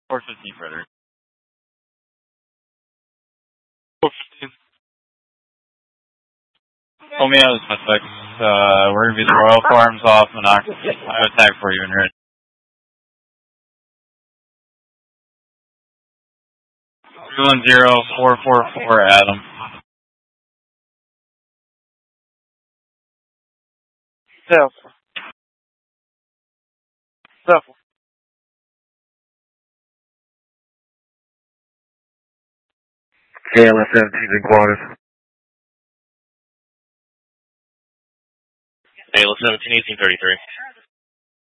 415 Frederick. 415. Pull me out of the suspect. We're going to be the Royal Farms off Monox. I have a tag for you in red. 310444 Adam. Self. KLS 17 in quarters. KLS 17, 1833.